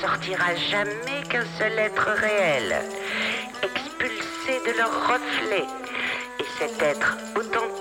sortira jamais qu'un seul être réel, expulsé de leur reflet. Et cet être authentique